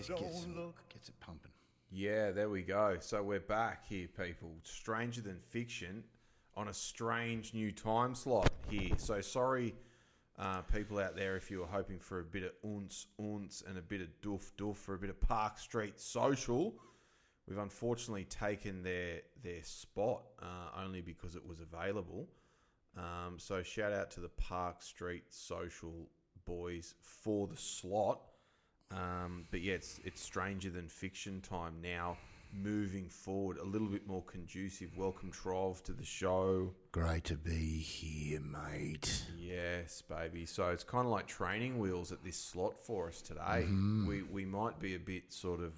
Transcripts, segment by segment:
Gets it pumping. Yeah, there we go. So we're back here, people. Stranger Than Fiction on a strange new time slot here. So sorry, people out there, if you were hoping for a bit of ounce and a bit of doof for a bit of Park Street Social. We've unfortunately taken their spot only because it was available. So shout out to the Park Street Social boys for the slot. But yeah, it's Stranger Than Fiction time now. Moving forward, a little bit more conducive. Welcome, Trov, to the show. Great to be here, mate. Yes, baby. So it's kind of like training wheels at this slot for us today. We might be a bit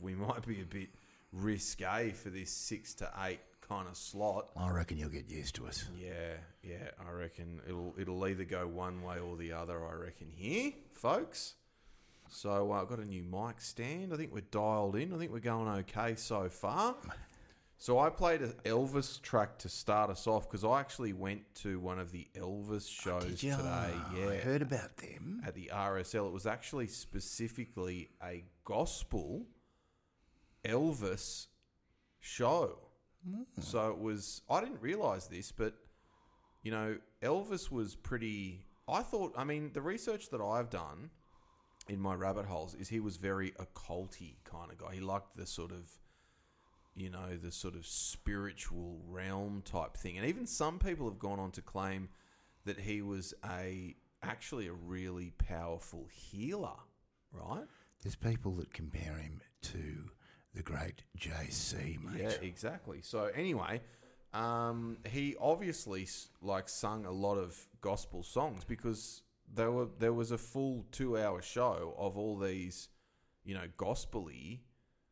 risque for this 6 to 8 kind of slot. I reckon you'll get used to it. Yeah. I reckon it'll either go one way or the other. I reckon here, folks. So I've got a new mic stand. I think we're dialed in. I think we're going okay so far. So I played an Elvis track to start us off because I actually went to one of the Elvis shows today. Yeah, I heard about them. At the RSL. It was actually specifically a gospel Elvis show. So it was... I didn't realise this, but, you know, Elvis was pretty... the research that I've done in my rabbit holes is he was very occulty kind of guy. He liked the sort of, the sort of spiritual realm type thing. And even some people have gone on to claim that he was actually a really powerful healer, right? There's people that compare him to the great JC, mate. Yeah, exactly. So anyway, he obviously sung a lot of gospel songs because there was a full 2-hour show of all these, gospel-y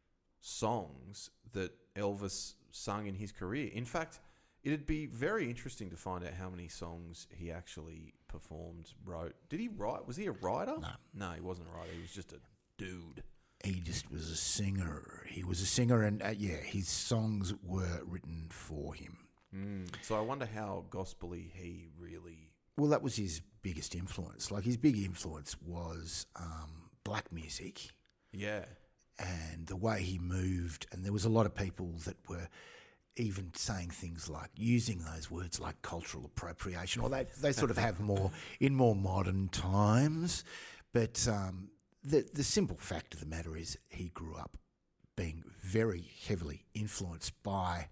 songs that Elvis sung in his career. In fact, it'd be very interesting to find out how many songs he actually wrote. Did he write? Was he a writer? No, he wasn't a writer. He was just a dude. He just was a singer. He was a singer and, his songs were written for him. So I wonder how gospel-y he really... Well, that was his biggest influence. Like, his big influence was black music. Yeah. And the way he moved. And there was a lot of people that were even saying things like, using those words like cultural appropriation, or they sort of have more modern times. But the simple fact of the matter is he grew up being very heavily influenced by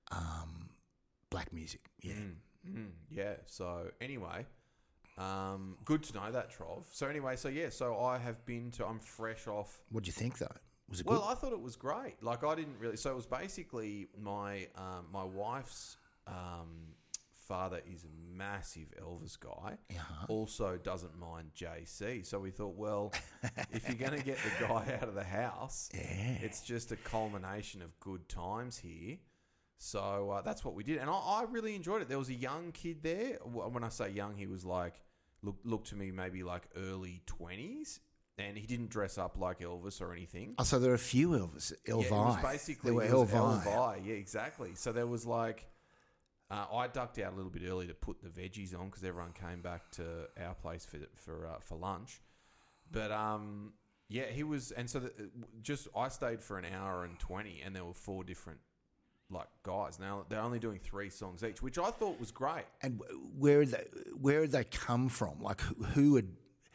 black music. Yeah. Yeah, so anyway, good to know that, Trov. So anyway, so I have been to... I'm fresh off... What do you think, though? Was it good? Well, I thought it was great. Like, I didn't really... So it was basically my wife's father is a massive Elvis guy. Uh-huh. Also doesn't mind JC. So we thought, well, if you're going to get the guy out of the house, it's just a culmination of good times here. So that's what we did. And I really enjoyed it. There was a young kid there. When I say young, he was like, looked to me maybe like early 20s. And he didn't dress up like Elvis or anything. Oh, so there are a few Elvis. Elvi. Yeah, it was basically... There were Elvi. Yeah, exactly. So there was like... I ducked out a little bit early to put the veggies on because everyone came back to our place for lunch. But... he was... And so I stayed for an hour and 20 and there were 4 different guys. Now they're only doing 3 songs each, which I thought was great. And where had they come from? Like who had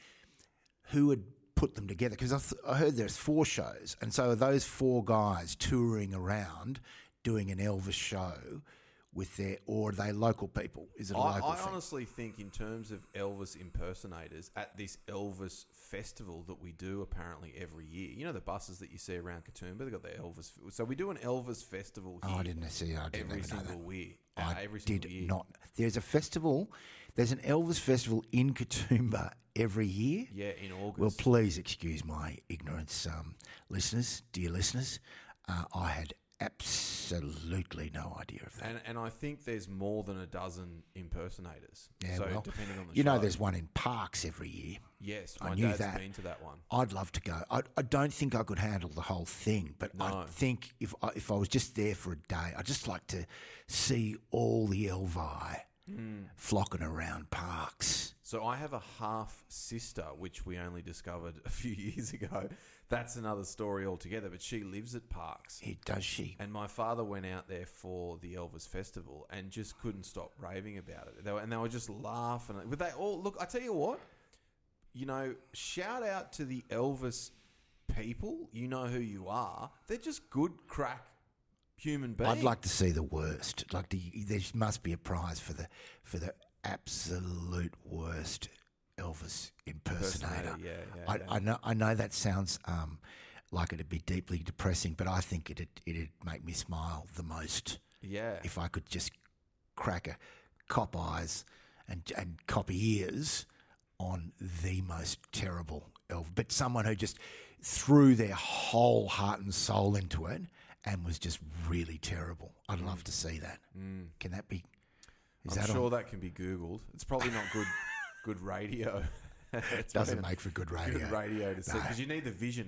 put them together? Because I heard there's 4 shows, and so are those 4 guys touring around doing an Elvis show or are they local people? Is it a local thing? I honestly think in terms of Elvis impersonators at this Elvis festival that we do apparently every year, you know the buses that you see around Katoomba, they've got the Elvis... So we do an Elvis festival here. I didn't see. I didn't every single year. Every single year. Not. There's a festival. There's an Elvis festival in Katoomba every year. Yeah, in August. Well, please excuse my ignorance, dear listeners. I had absolutely no idea of that. And I think there's more than a dozen impersonators. Yeah, so well, depending on the show. know there's one in Parks every year. Yes, I my knew dad's that. been to that one. I'd love to go. I don't think I could handle the whole thing, but No. I think if I was just there for a day, I'd just like to see all the Elvi flocking around Parks. So I have a half sister, which we only discovered a few years ago, that's another story altogether. But she lives at Parks. Does she? And my father went out there for the Elvis Festival and just couldn't stop raving about it. They were just laughing. But they all look. I tell you what, shout out to the Elvis people. You know who you are. They're just good crack human beings. I'd like to see the worst. There must be a prize for the absolute worst Elvis impersonator. Yeah. I know that sounds like it'd be deeply depressing, but I think it'd make me smile the most. Yeah. If I could just crack a cop eyes and cop ears on the most terrible Elvis, but someone who just threw their whole heart and soul into it and was just really terrible. I'd love to see that. Can that be? I'm sure that can be Googled. It's probably not good radio. It doesn't make for good radio. Good radio to see because you need the vision.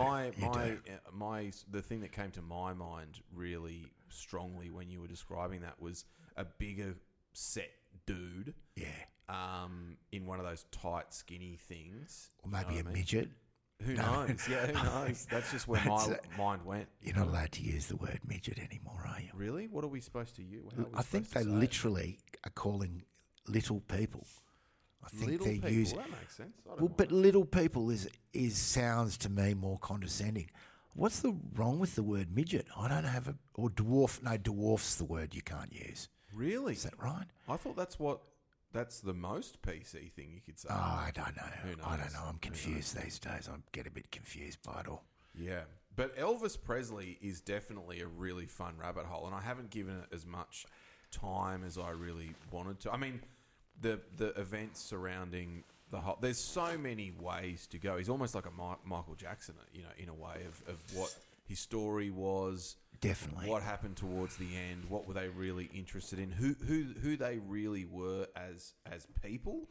The thing that came to my mind really strongly when you were describing that was a bigger set dude. Yeah. In one of those tight, skinny things. Or maybe a midget. Who knows? Yeah, who knows? That's just where my mind went. You're not allowed to use the word midget anymore, are you? Really? What are we supposed to use? I think they literally are calling little people. I think little they're people? using. That makes sense. But little people is sounds to me more condescending. What's the wrong with the word midget? I don't have or dwarf. No, dwarf's the word you can't use. Really? Is that right? I thought that's the most PC thing you could say. Oh, I don't know. Who knows? I don't know. I'm confused these days. I get a bit confused by it all. Yeah. But Elvis Presley is definitely a really fun rabbit hole, and I haven't given it as much time as I really wanted to. I mean, the events surrounding the whole... There's so many ways to go. He's almost like a Michael Jackson, in a way of what his story was. Definitely. What happened towards the end? What were they really interested in? Who they really were as people?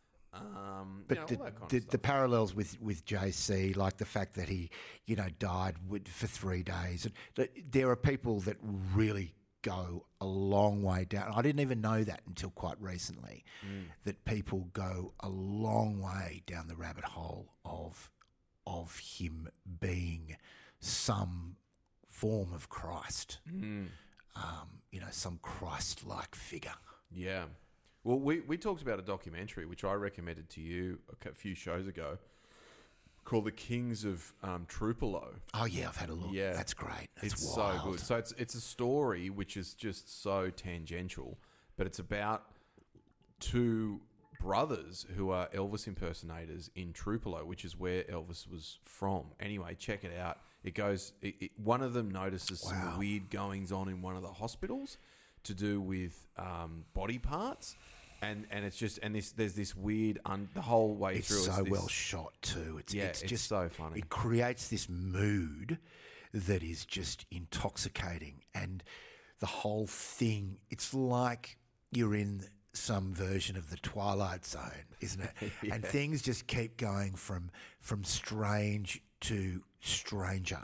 But the parallels with JC, like the fact that he, died for 3 days. And there are people that really go a long way down. I didn't even know that until quite recently, that people go a long way down the rabbit hole of him being some form of Christ, some Christ-like figure. Yeah. Well, we talked about a documentary, which I recommended to you a few shows ago, called The Kings of Tupelo. Oh, yeah, I've had a look. Yeah. That's great. It's wild. so good. So it's a story which is just so tangential, but it's about two brothers who are Elvis impersonators in Tupelo, which is where Elvis was from. Anyway, check it out. It goes. One of them notices some weird goings on in one of the hospitals to do with body parts, and it's just there's this weird the whole way it's through. It's so well shot too. It's just so funny. It creates this mood that is just intoxicating, and the whole thing. It's like you're in some version of the Twilight Zone, isn't it? Yeah. And things just keep going from strange to stranger,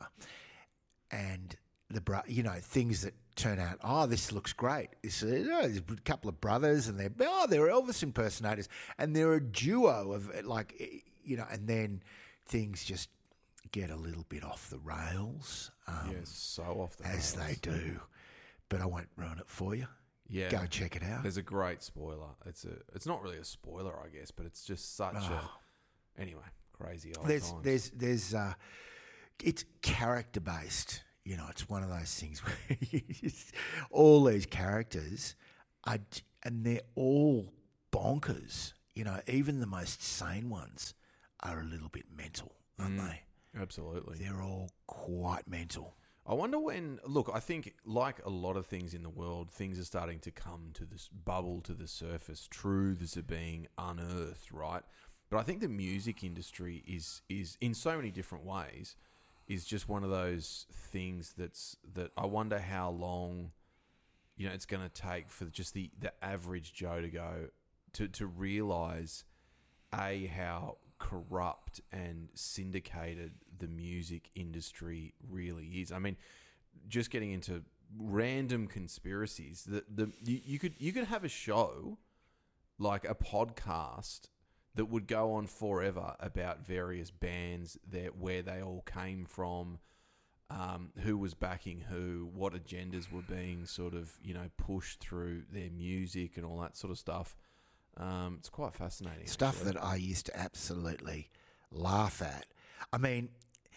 and things that turn out, oh, this looks great. There's a couple of brothers, and they're Elvis impersonators, and they're a duo of and then things just get a little bit off the rails. Yes, so off the rails. As they do. But I won't ruin it for you. Yeah, go check it out. There's a great spoiler. It's not really a spoiler, I guess, but it's just such anyway, crazy old times. There's it's character based. It's one of those things where all these characters and they're all bonkers. Even the most sane ones are a little bit mental, aren't they? Absolutely. They're all quite mental. I wonder when... Look, I think like a lot of things in the world, things are starting to come to this bubble to the surface. Truths are being unearthed, right? But I think the music industry is in so many different ways, is just one of those things that I wonder how long, it's going to take for just the average Joe to go to realise, how corrupt and syndicated the music industry really is. I mean, just getting into random conspiracies, you could have a show, like a podcast, that would go on forever about various bands, where they all came from, who was backing who, what agendas were being sort of, pushed through their music and all that sort of stuff. It's quite fascinating. Stuff actually. that I used to absolutely laugh at. I mean,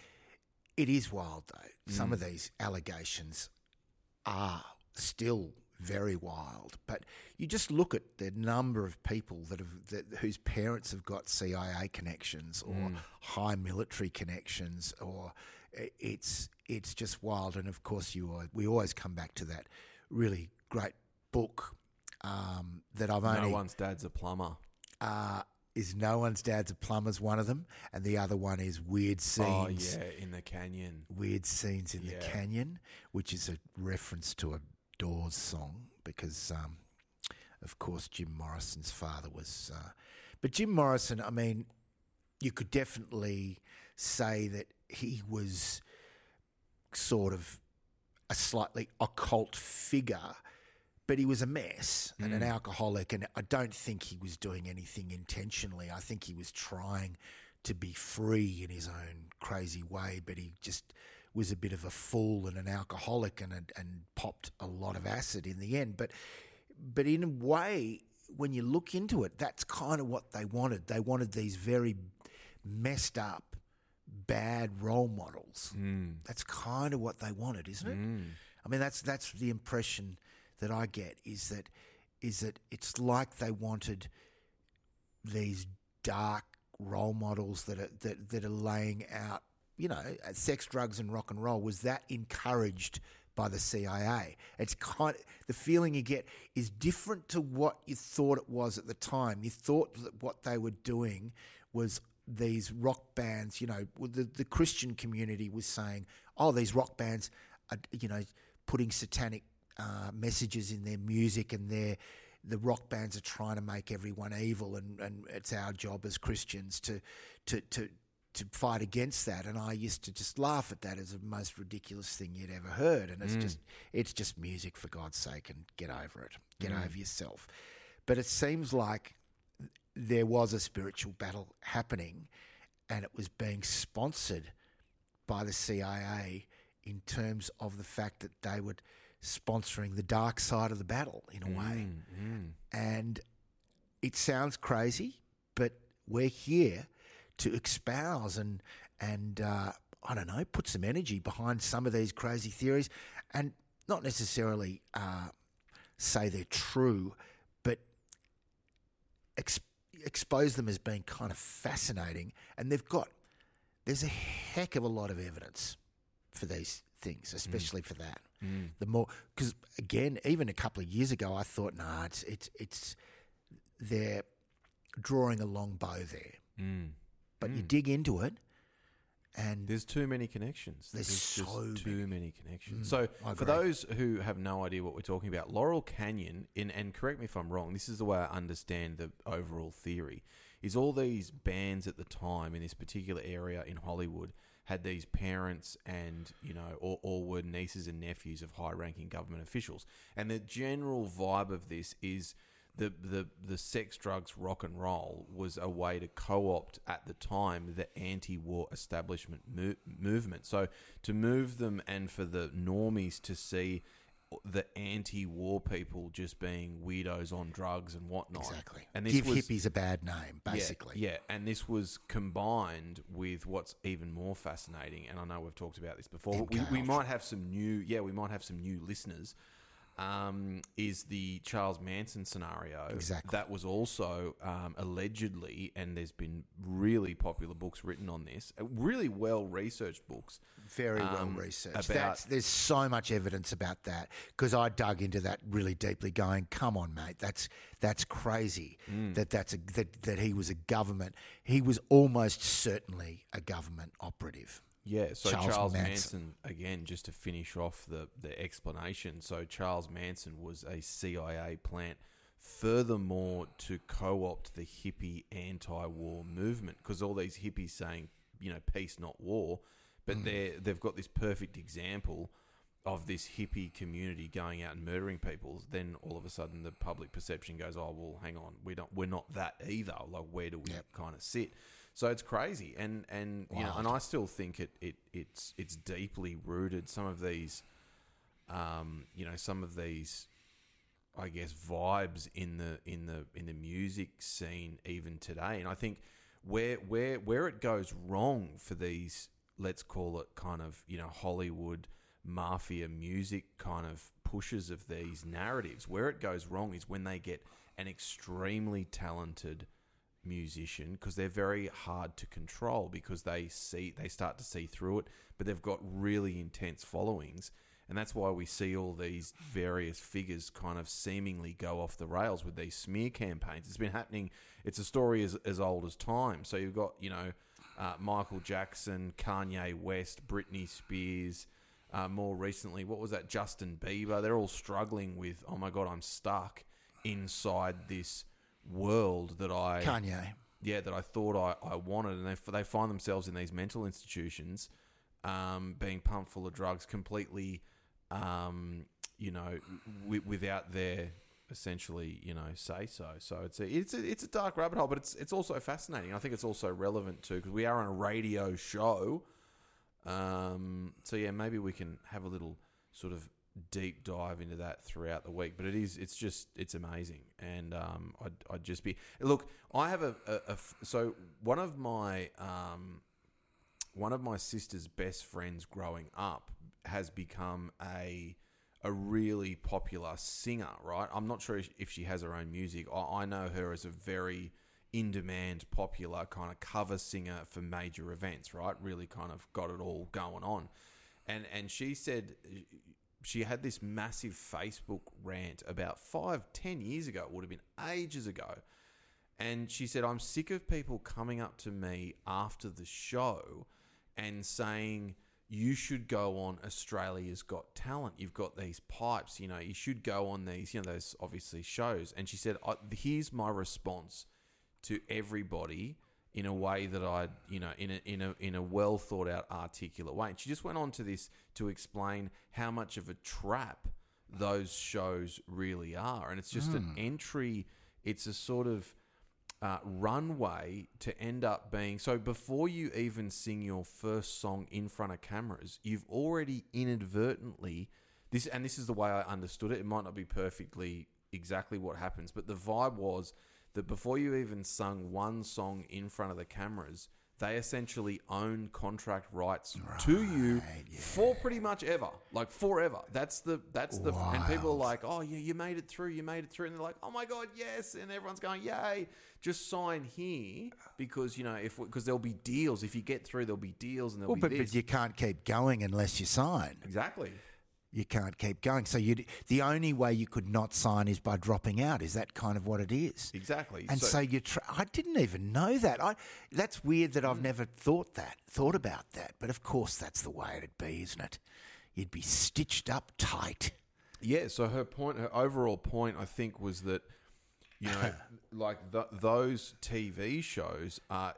it is wild though. Some of these allegations are still very wild, but you just look at the number of people whose parents have got CIA connections or high military connections, or it's just wild. And of course, we always come back to that really great book that I've only. No One's Dad's a Plumber. Is No One's Dad's a Plumber's one of them, and the other one is Weird Scenes. Oh yeah, in the Canyon. Weird Scenes in the Canyon, which is a reference to a Doors song, because of course Jim Morrison's father was. But Jim Morrison, I mean, you could definitely say that he was sort of a slightly occult figure, but he was a mess and an alcoholic, and I don't think he was doing anything intentionally. I think he was trying to be free in his own crazy way, but he just was a bit of a fool and an alcoholic and popped a lot of acid in the end. But in a way, when you look into it, that's kind of what they wanted. They wanted these very messed up, bad role models. That's kind of what they wanted, isn't it? I mean, that's the impression that I get, is that it's like they wanted these dark role models that are laying out, sex, drugs, and rock and roll. Was that encouraged by the CIA? It's the feeling you get is different to what you thought it was at the time. You thought that what they were doing was these rock bands. The Christian community was saying, "Oh, these rock bands are, putting satanic messages in their music, and the rock bands are trying to make everyone evil, and it's our job as Christians to fight against that." And I used to just laugh at that as the most ridiculous thing you'd ever heard. And it's just music, for God's sake, and get over it. Get over yourself. But it seems like there was a spiritual battle happening, and it was being sponsored by the CIA in terms of the fact that they were sponsoring the dark side of the battle in a way. And it sounds crazy, but we're here to espouse and I don't know, put some energy behind some of these crazy theories, and not necessarily say they're true, but expose them as being kind of fascinating. And there's a heck of a lot of evidence for these things, especially for that. The more, because again, even a couple of years ago, I thought, it's they're drawing a long bow there. But you dig into it, and there's too many connections. There's so too many connections. So for those who have no idea what we're talking about, Laurel Canyon, and correct me if I'm wrong, this is the way I understand the overall theory, is all these bands at the time in this particular area in Hollywood had these parents and, all were nieces and nephews of high-ranking government officials. And the general vibe of this is the sex, drugs, rock and roll was a way to co-opt, at the time, the anti-war establishment movement. So to move them, and for the normies to see the anti-war people just being weirdos on drugs and whatnot. Exactly. And this give hippies a bad name, basically. Yeah, and this was combined with what's even more fascinating, and I know we've talked about this before, but we might have some new listeners, is the Charles Manson scenario. Exactly. That was also allegedly, and there's been really popular books written on this, really well-researched books. Very well researched. There's so much evidence about that, because I dug into that really deeply, going, "Come on, mate, that's crazy." That he was a government. He was almost certainly a government operative. Yeah, so Charles Manson, again, just to finish off the explanation, so Charles Manson was a CIA plant, furthermore, to co-opt the hippie anti-war movement, because all these hippies saying, peace, not war, but they've got this perfect example of this hippie community going out and murdering people, then all of a sudden the public perception goes, oh well, hang on, we're not that either. Like, where do we kind of sit? So it's crazy, and you know, and I still think it's deeply rooted. Some of these, you know, some of these, I guess, vibes in the music scene even today, and I think where it goes wrong for these, let's call it kind of, you know, Hollywood mafia music kind of pushes of these narratives, where it goes wrong is when they get an extremely talented musician, because they're very hard to control, because they start to see through it, but they've got really intense followings, and that's why we see all these various figures kind of seemingly go off the rails with these smear campaigns. It's been happening. It's a story as old as time. So you've got, you know, Michael Jackson, Kanye West, Britney Spears. More recently, what was that? Justin Bieber. They're all struggling with, oh my God, I'm stuck inside this world that that I thought I wanted, and they find themselves in these mental institutions, being pumped full of drugs, completely, you know, without their essentially, you know, say so. So it's a dark rabbit hole, but it's also fascinating. I think it's also relevant too, because we are on a radio show. So yeah, maybe we can have a little sort of deep dive into that throughout the week. But it's amazing, and I'd just be, look, I have so one of my sister's best friends growing up has become a really popular singer, right? I'm not sure if she has her own music. I know her as a very in-demand, popular kind of cover singer for major events, right? Really kind of got it all going on. And she said she had this massive Facebook rant about 5-10 years ago. It would have been ages ago. And she said, I'm sick of people coming up to me after the show and saying, you should go on Australia's Got Talent. You've got these pipes, you know, you should go on these, you know, those obviously shows. And she said, here's my response to everybody in a way that I, you know, in a well thought out, articulate way. And she just went on to this to explain how much of a trap those shows really are. And it's just an entry. It's a sort of runway to end up being, so before you even sing your first song in front of cameras, you've already inadvertently, this is the way I understood it. It might not be perfectly exactly what happens, but the vibe was that before you even sung one song in front of the cameras, they essentially own contract rights to you for pretty much ever, like forever. That's the, and people are like, oh yeah, you made it through, and they're like, oh my God, yes, and everyone's going, yay, just sign here, because, you know, because there'll be deals if you get through, there'll be deals, and there'll be this. But you can't keep going unless you sign. Exactly. You can't keep going. So the only way you could not sign is by dropping out. Is that kind of what it is? Exactly. And so you I didn't even know that. That's weird that I've never thought about that. But of course that's the way it'd be, isn't it? You'd be stitched up tight. Yeah, so her overall point, I think, was that, you know, like those TV shows are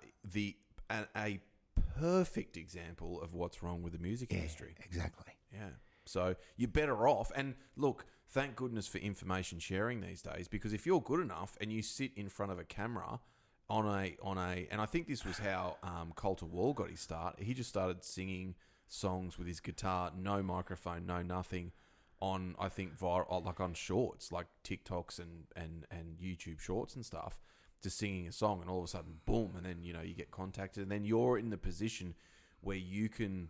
a perfect example of what's wrong with the music industry. Exactly. Yeah. So you're better off. And look, thank goodness for information sharing these days, because if you're good enough and you sit in front of a camera on a, and I think this was how Colter Wall got his start. He just started singing songs with his guitar, no microphone, no nothing, on, I think, like on shorts, like TikToks and YouTube shorts and stuff, just singing a song, and all of a sudden, boom, and then, you know, you get contacted, and then you're in the position where you can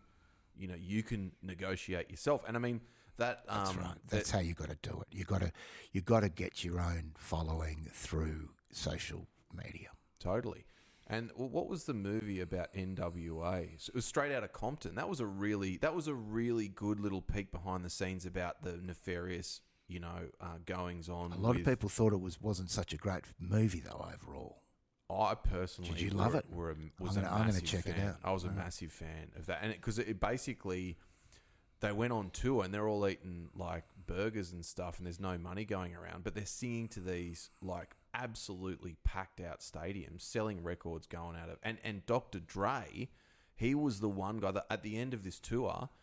negotiate yourself. And I mean, that's right. That's how you got to do it. You got to get your own following through social media. Totally. And what was the movie about NWA? So it was Straight Outta Compton. That was a really good little peek behind the scenes about the nefarious, you know, goings on. A lot of people thought it wasn't such a great movie though overall. I personally, did you love it? I'm going to check it out. I was a massive fan of that, and because it basically, they went on tour and they're all eating like burgers and stuff, and there's no money going around, but they're singing to these like absolutely packed out stadiums, selling records going out of, and Dr. Dre, he was the one guy that at the end of this tour,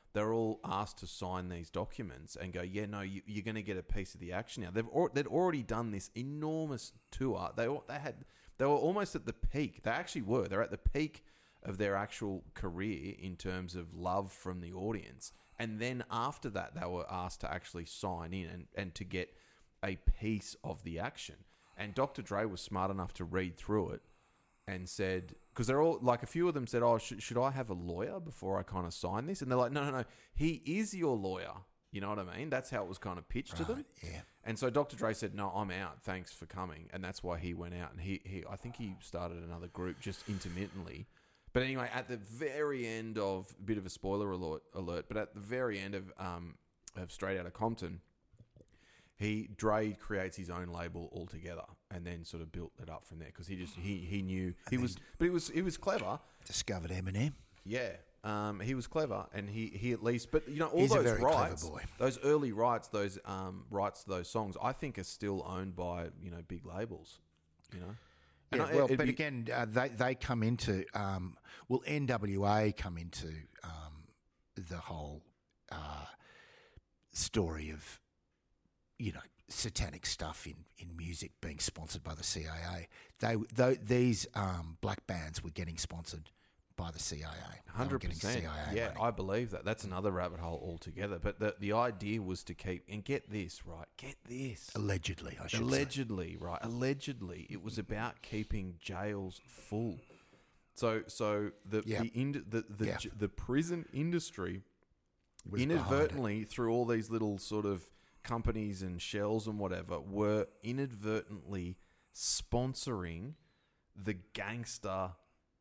they're all asked to sign these documents and go, yeah, no, you're going to get a piece of the action now. They'd already done this enormous tour. They were almost at the peak. They actually were. They're at the peak of their actual career in terms of love from the audience. And then after that, they were asked to actually sign in and to get a piece of the action. And Dr. Dre was smart enough to read through it and said, because they're all like, a few of them said, oh, should I have a lawyer before I kind of sign this? And they're like, no, he is your lawyer. You know what I mean? That's how it was kind of pitched to them. Yeah. And so Dr. Dre said, no, I'm out. Thanks for coming. And that's why he went out. And he I think he started another group just intermittently. But anyway, at the very end of, a bit of a spoiler alert, but at the very end of Straight Outta Compton, Dre creates his own label altogether, and then sort of built it up from there because he knew he was clever. Discovered Eminem. Yeah, he was clever, and he at least. But you know, all He's a those very rights, clever boy. those early rights, those rights to those songs, I think are still owned by big labels. You know. Yeah, again, they come into NWA come into the whole story of satanic stuff in music being sponsored by the CIA. These black bands were getting sponsored by the CIA. 100%. Yeah, money. I believe that. That's another rabbit hole altogether. But the idea was to keep, and get this, right? Get this. Allegedly, I should say. Allegedly, right? Allegedly, it was about keeping jails full. So the prison industry Was inadvertently, through all these little sort of companies and shells and whatever, were inadvertently sponsoring the gangster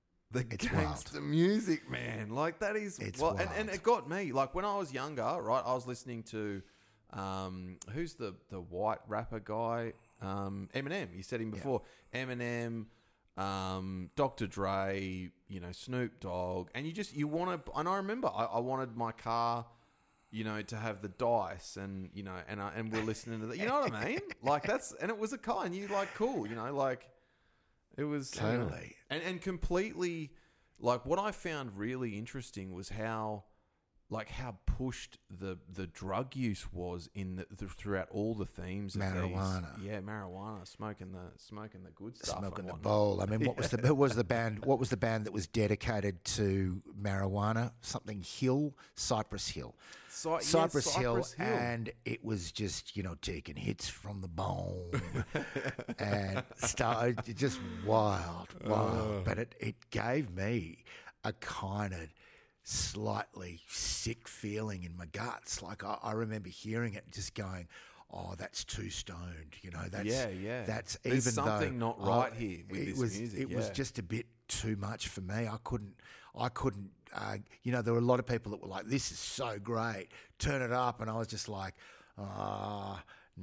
music, man. Like, that is... wild. And it got me. Like, when I was younger, right, I was listening to... who's the white rapper guy? Eminem. You said him before. Yeah. Eminem, Dr. Dre, Snoop Dogg. And you want to... And I remember I wanted my car... to have the dice and we're listening to that. You know what I mean? Like, and it was a car, and you like, cool, like, it was totally. And completely, like, what I found really interesting was how pushed the drug use was throughout all the themes of marijuana. Marijuana, smoking the good stuff, smoking the bowl. I mean, what was the band that was dedicated to marijuana? Something Hill, Cypress Hill. Cypress Hill, and it was just taking hits from the bone and just wild. But it gave me a kind of slightly sick feeling in my guts. Like, I remember hearing it and just going, oh, that's too stoned. That's There's even something though not right here with this music. It was just a bit too much for me. I couldn't. There were a lot of people that were like, "This is so great, turn it up," and I was just like, nah.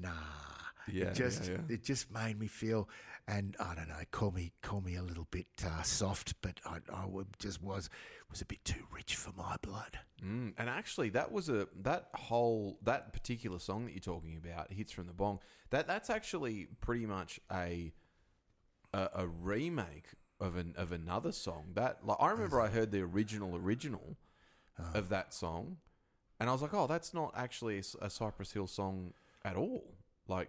It just made me feel, and I don't know, call me a little bit soft, but I was a bit too rich for my blood. And actually, that particular song that you're talking about, "Hits from the Bong," that's actually pretty much a remake of another song. That, like, I remember I heard the original of that song, and I was like, oh, that's not actually a Cypress Hill song at all. Like,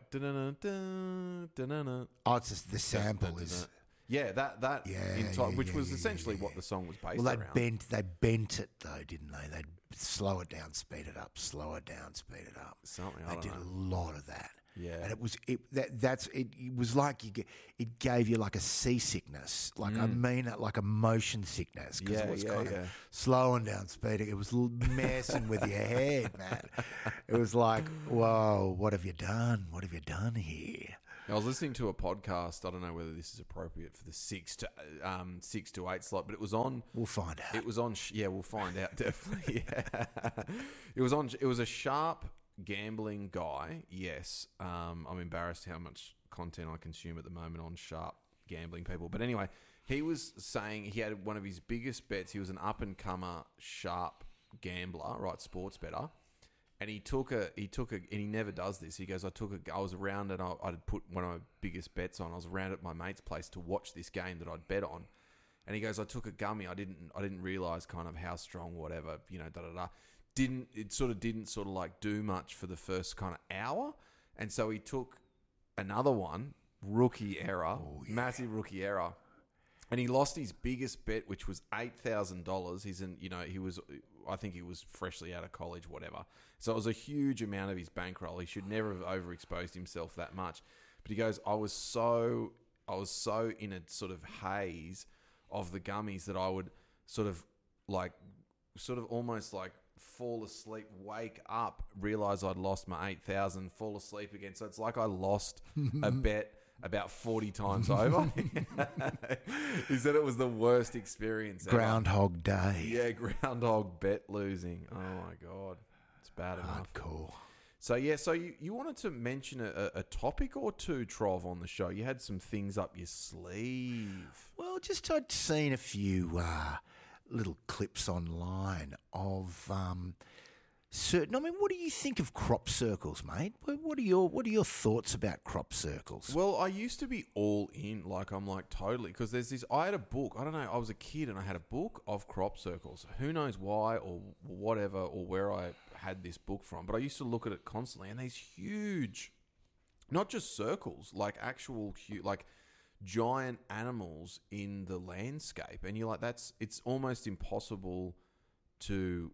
oh, it's just the sample is. Yeah, which was essentially what the song was based around. They bent it though, didn't they? They'd slow it down, speed it up, slow it down, speed it up. Something they did a lot of that. Yeah, and it was like it gave you like a seasickness, like I mean it, like a motion sickness, because it was kind of slowing down, speeding. It was messing with your head, man. It was like, whoa, what have you done? What have you done here? I was listening to a podcast. I don't know whether this is appropriate for the 6 to 8 slot, but it was on. We'll find out. It was on. Yeah, we'll find out definitely. Yeah. It was on. It was a sharp gambling guy. Yes, I'm embarrassed how much content I consume at the moment on sharp gambling people. But anyway, he was saying he had one of his biggest bets. He was an up and comer sharp gambler, right? Sports bettor. And he took a, and he never does this. He goes, I was around and I'd put one of my biggest bets on. I was around at my mate's place to watch this game that I'd bet on. And he goes, I took a gummy. I didn't realize kind of how strong, whatever, didn't sort of like do much for the first kind of hour, and so he took another one, rookie error, massive rookie error, and he lost his biggest bet, which was $8,000. I think he was freshly out of college, whatever. So it was a huge amount of his bankroll. He should never have overexposed himself that much. But he goes, I was so in a sort of haze of the gummies that I would sort of almost like fall asleep, wake up, realize I'd lost my 8,000, fall asleep again. So it's like I lost a bet about 40 times over. He said it was the worst experience ever. Groundhog Day. Yeah, groundhog bet losing. Oh my God. It's bad enough. Hardcore. So you wanted to mention a topic or two, Trov, on the show. You had some things up your sleeve. Well, just I'd seen a few little clips online of certain. I mean, what do you think of crop circles, mate? What are your thoughts about crop circles? Well, I used to be all in, I'm like totally, because there's this. I had a book. I don't know. I was a kid and I had a book of crop circles. Who knows why or whatever or where I had this book from, but I used to look at it constantly, and these huge, not just circles, like actual like giant animals in the landscape, and you're like, it's almost impossible to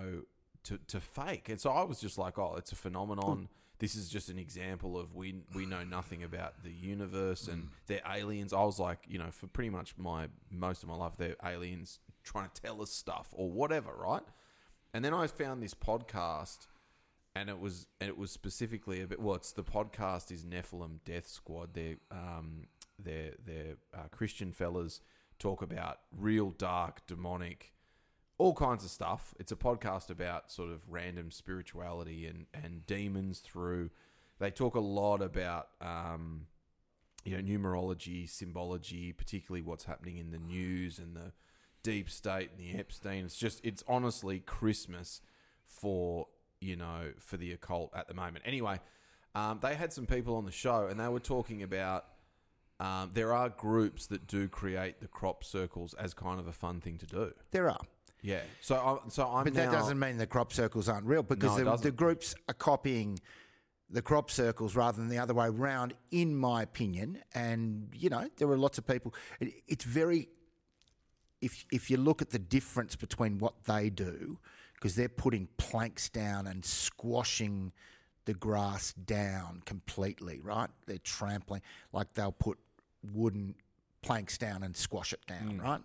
to fake. And so I was just like, oh, it's a phenomenon. This is just an example of we know nothing about the universe and they're aliens. I was like, for pretty much most of my life, they're aliens trying to tell us stuff or whatever, right? And then I found this podcast, and it was specifically the podcast is Nephilim Death Squad. They're Christian fellas, talk about real dark, demonic, all kinds of stuff. It's a podcast about sort of random spirituality and demons through. They talk a lot about numerology, symbology, particularly what's happening in the news and the deep state and the Epstein. It's honestly Christmas for the occult at the moment. Anyway, they had some people on the show, and they were talking about there are groups that do create the crop circles as kind of a fun thing to do. There are. Yeah. But that doesn't mean the crop circles aren't real, because the groups are copying the crop circles rather than the other way around, in my opinion. And, there are lots of people. It's very... If you look at the difference between what they do, because they're putting planks down and squashing the grass down completely, right? They're trampling, like they'll put wooden planks down and squash it down, right?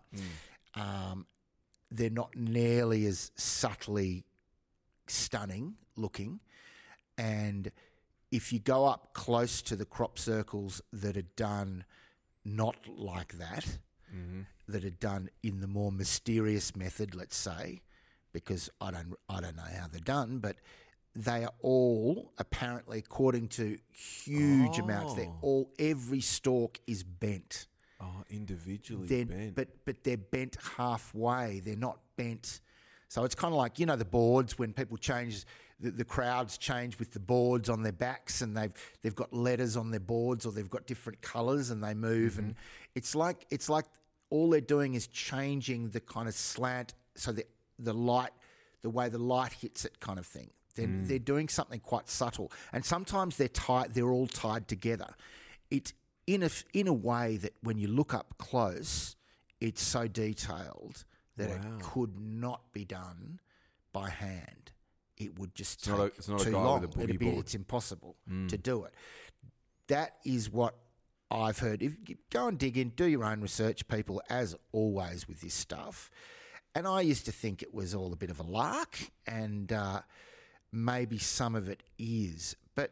They're not nearly as subtly stunning looking. And if you go up close to the crop circles that are done not like that, that are done in the more mysterious method, let's say, because I don't know how they're done, but they are all apparently, according to huge amounts, every stalk is bent. Oh, individually bent. But they're bent halfway. They're not bent. So it's kind of like, the boards when people change, the crowds change with the boards on their backs, and they've got letters on their boards, or they've got different colours and they move, and it's like all they're doing is changing the kind of slant, so the light, the way the light hits it, kind of thing. They're doing something quite subtle, and sometimes they're all tied together. It's in a way that when you look up close, it's so detailed that it could not be done by hand. It would just take too long. It's impossible to do it. That is what I've heard. If you go and dig in, do your own research, people, as always with this stuff. And I used to think it was all a bit of a lark, and maybe some of it is. But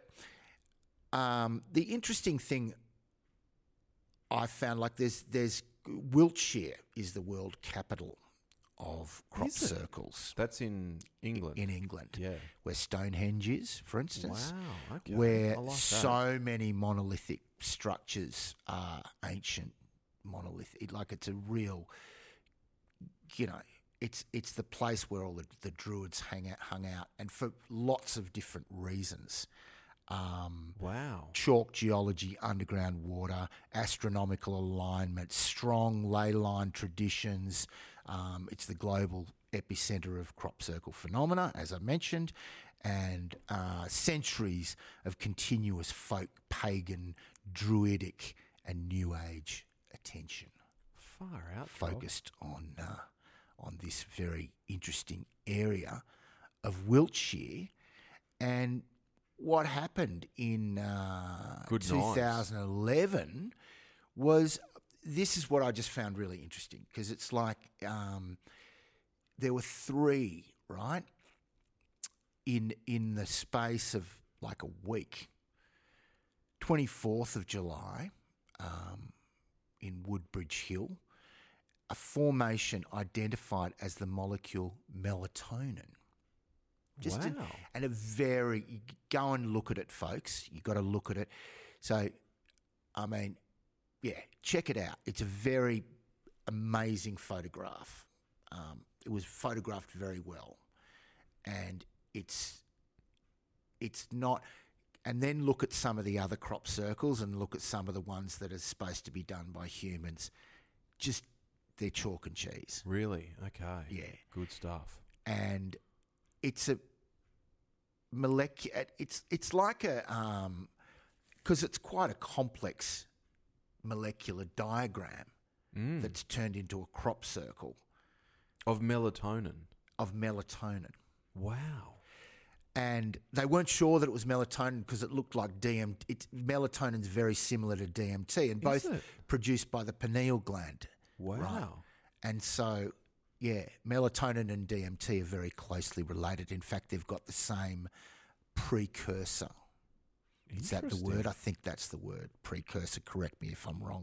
the interesting thing I found, like there's Wiltshire is the world capital of crop circles. That's in England. In England, yeah, where Stonehenge is, for instance. Wow, okay. Where so many monolithic structures are ancient monolithic. Like it's a real, it's the place where all the druids hung out, and for lots of different reasons. Chalk geology, underground water, astronomical alignment, strong ley line traditions. It's the global epicenter of crop circle phenomena, as I mentioned, and centuries of continuous folk, pagan, druidic, and New Age attention Far out. focused on this very interesting area of Wiltshire. And what happened in Good 2011 was, this is what I just found really interesting, because it's like there were three, right, in the space of like a week. 24th of July in Woodbridge Hill, a formation identified as the molecule melatonin. Wow. And a very, you go and look at it, folks. You got to look at it. So, I mean, yeah, check it out. It's a very amazing photograph. It was photographed very well, and it's not. And then look at some of the other crop circles and look at some of the ones that are supposed to be done by humans. Just, they're chalk and cheese. Really? Okay. Yeah. Good stuff. And it's a molecular. It's like a because it's quite a complex molecular diagram that's turned into a crop circle Of melatonin. of melatonin. Wow. And they weren't sure that it was melatonin because it looked like DMT. Melatonin's very similar to DMT, and both it? produced by the pineal gland. Wow. Right? And so, yeah, melatonin and DMT are very closely related. In fact, they've got the same precursor. Is that the word? I think that's the word, precursor. Correct me if I'm wrong.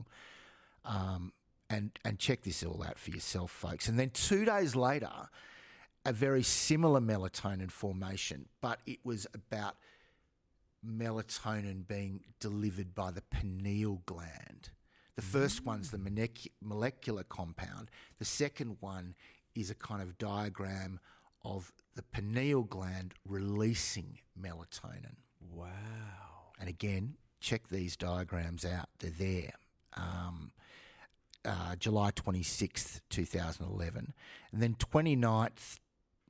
And check this all out for yourself, folks. And then 2 days later, a very similar melatonin formation, but it was about melatonin being delivered by the pineal gland. The first one's the molecular compound. The second one is a kind of diagram of the pineal gland releasing melatonin. Wow. And again, check these diagrams out. They're there. July 26th, 2011. And then 29th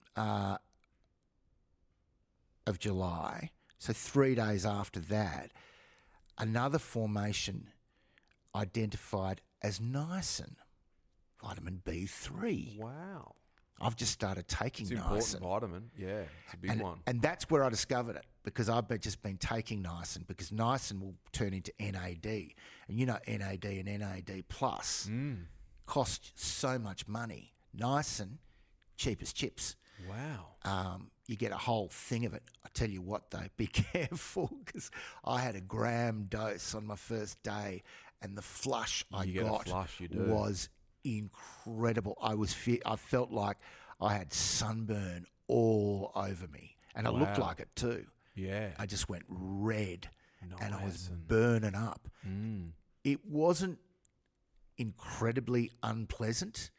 of July, so 3 days after that, another formation identified as niacin, vitamin B3. Wow. I've just started taking It's an important niacin. vitamin. Yeah, it's a big one. And that's where I discovered it, because I've just been taking niacin, because niacin will turn into NAD. And you know, NAD and NAD plus cost so much money. Niacin, cheap as chips. Wow. You get a whole thing of it. I tell you what, though, be careful, because I had a gram dose on my first day, and the flush I got was incredible. I felt like I had sunburn all over me, and I looked like it too. Yeah. I just went red, and I was Niacin. burning up. It wasn't incredibly unpleasant.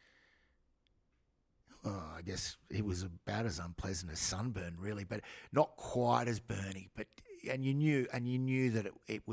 I guess it was about as unpleasant as sunburn, really, but not quite as burny. But you knew that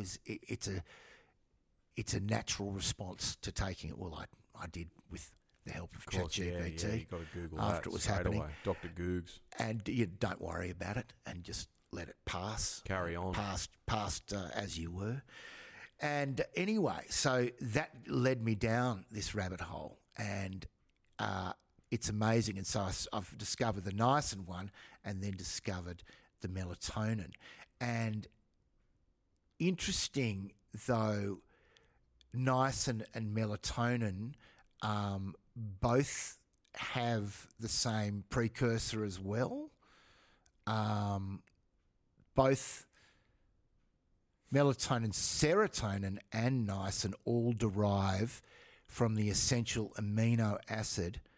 it's a natural response to taking it. Well, I did with the help of ChatGPT. Yeah, you got to Google after that it was straight happening. away. Dr. Googs. And you don't worry about it, and just let it pass. Carry on. Past as you were. And anyway, so that led me down this rabbit hole, and it's amazing. And so I've discovered the niacin one, and then discovered the melatonin. And interesting, though, niacin and melatonin both have the same precursor as well. Both melatonin, serotonin, and niacin all derive from the essential amino acid